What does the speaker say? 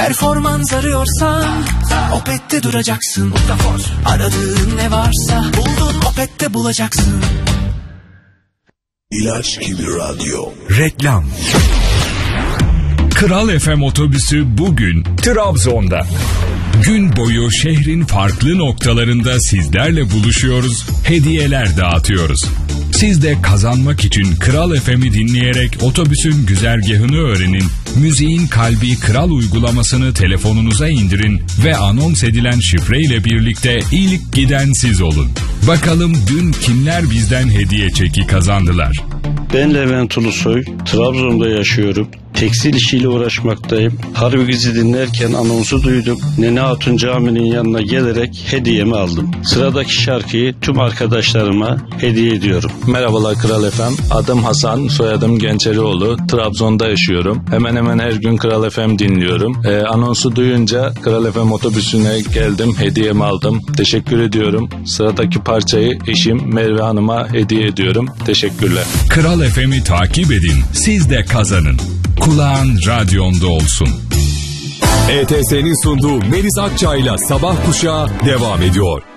Performans arıyorsan Opet'te duracaksın. Aradığın ne varsa buldun Opet'te bulacaksın. İlaç gibi radyo. Reklam. Kral FM otobüsü bugün Trabzon'da. Gün boyu şehrin farklı noktalarında sizlerle buluşuyoruz, hediyeler dağıtıyoruz. Siz de kazanmak için Kral FM'i dinleyerek otobüsün güzergahını öğrenin, müziğin kalbi Kral uygulamasını telefonunuza indirin ve anons edilen şifreyle birlikte ilk giden siz olun. Bakalım dün kimler bizden hediye çeki kazandılar? Ben Levent Ulusoy, Trabzon'da yaşıyorum. Tekstil işiyle uğraşmaktayım. Harbigizi dinlerken anonsu duydum. Nene Hatun Camii'nin yanına gelerek hediyemi aldım. Sıradaki şarkıyı tüm arkadaşlarıma hediye ediyorum. Merhabalar Kral FM. Adım Hasan, soyadım Gençerioğlu. Trabzon'da yaşıyorum. Hemen hemen her gün Kral FM dinliyorum. Anonsu duyunca Kral FM otobüsüne geldim, hediyemi aldım. Teşekkür ediyorum. Sıradaki parçayı eşim Merve Hanım'a hediye ediyorum. Teşekkürler. Kral FM'i takip edin, siz de kazanın. Kulağın radyonda olsun. ETS'nin sunduğu Melis Akçay'la Sabah Kuşağı devam ediyor.